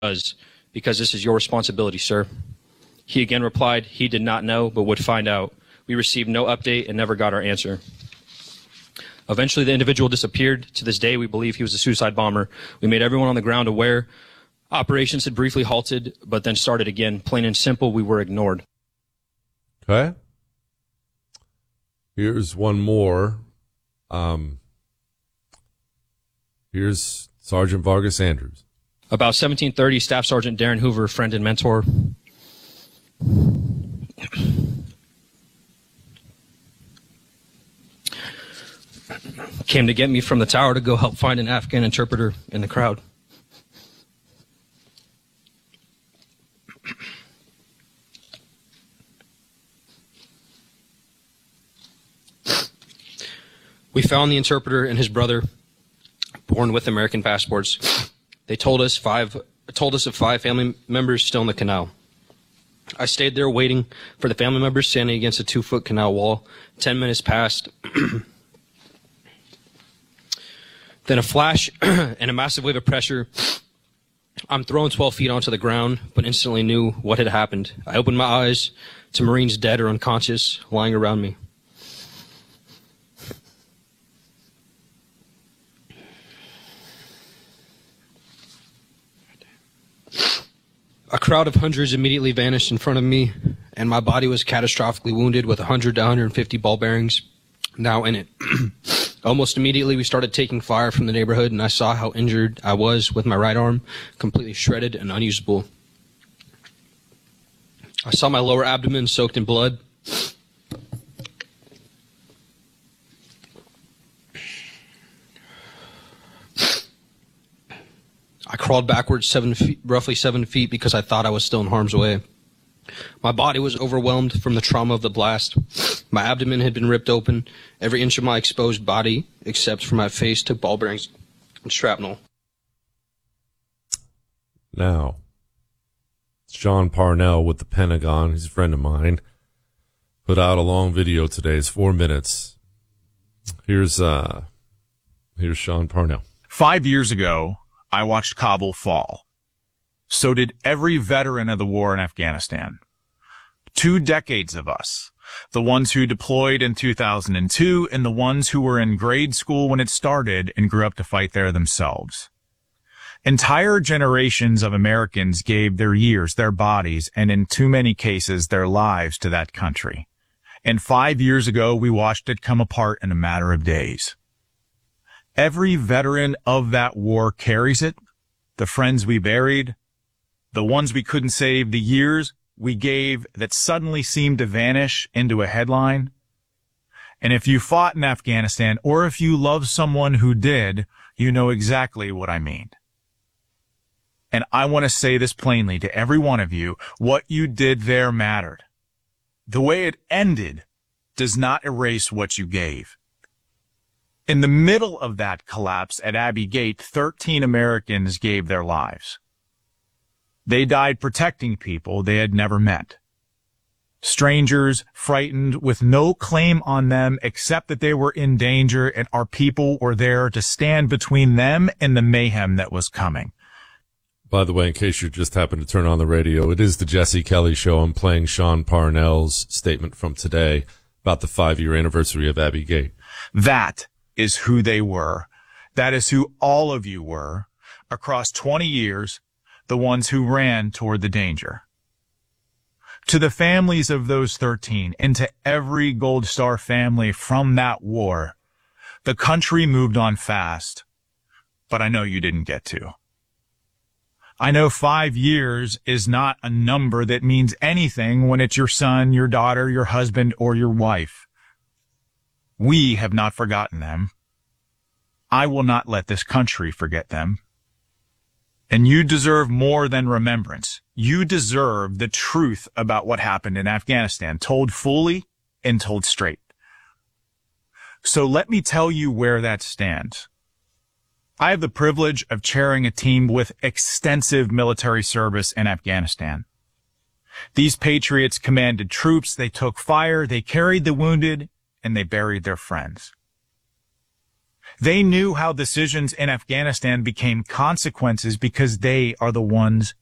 does, because this is your responsibility, sir. He again replied he did not know, but would find out. We received no update and never got our answer. Eventually, the individual disappeared. To this day, we believe he was a suicide bomber. We made everyone on the ground aware. Operations had briefly halted, but then started again. Plain and simple, we were ignored. Okay. Here's one more. Here's Sergeant Vargas Andrews. About 1730, Staff Sergeant Darren Hoover, friend and mentor, came to get me from the tower to go help find an Afghan interpreter in the crowd. We found the interpreter and his brother, born with American passports. They told us of 5 family members still in the canal. I stayed there waiting for the family members standing against a 2-foot canal wall. 10 minutes passed. Then a flash and a massive wave of pressure. I'm thrown 12 feet onto the ground, but instantly knew what had happened. I opened my eyes to Marines dead or unconscious lying around me. A crowd of hundreds immediately vanished in front of me, and my body was catastrophically wounded with 100 to 150 ball bearings now in it. Almost immediately, we started taking fire from the neighborhood, and I saw how injured I was with my right arm, completely shredded and unusable. I saw my lower abdomen soaked in blood. I crawled backwards roughly 7 feet because I thought I was still in harm's way. My body was overwhelmed from the trauma of the blast. My abdomen had been ripped open. Every inch of my exposed body, except for my face, took ball bearings and shrapnel. Now, Sean Parnell with the Pentagon, he's a friend of mine, put out a long video today. It's 4 minutes. Here's Sean Parnell. 5 years ago, I watched Kabul fall. So did every veteran of the war in Afghanistan. 2 decades of us, the ones who deployed in 2002 and the ones who were in grade school when it started and grew up to fight there themselves. Entire generations of Americans gave their years, their bodies, and in too many cases, their lives to that country. And 5 years ago, we watched it come apart in a matter of days. Every veteran of that war carries it, the friends we buried, the ones we couldn't save, the years we gave that suddenly seemed to vanish into a headline. And if you fought in Afghanistan, or if you love someone who did, you know exactly what I mean. And I want to say this plainly to every one of you, what you did there mattered. The way it ended does not erase what you gave. In the middle of that collapse at Abbey Gate, 13 Americans gave their lives. They died protecting people they had never met. Strangers, frightened, with no claim on them except that they were in danger and our people were there to stand between them and the mayhem that was coming. By the way, in case you just happened to turn on the radio, it is the Jesse Kelly Show. I'm playing Sean Parnell's statement from today about the 5-year anniversary of Abbey Gate. That is who they were. That is who all of you were across 20 years, the ones who ran toward the danger. To the families of those 13 and to every Gold Star family from that war, the country moved on fast, but I know you didn't get to. I know 5 years is not a number that means anything when it's your son, your daughter, your husband, or your wife. We have not forgotten them. I will not let this country forget them. And you deserve more than remembrance. You deserve the truth about what happened in Afghanistan, told fully and told straight. So let me tell you where that stands. I have the privilege of chairing a team with extensive military service in Afghanistan. These patriots commanded troops, they took fire, they carried the wounded, and they buried their friends. They knew how decisions in Afghanistan became consequences because they are the ones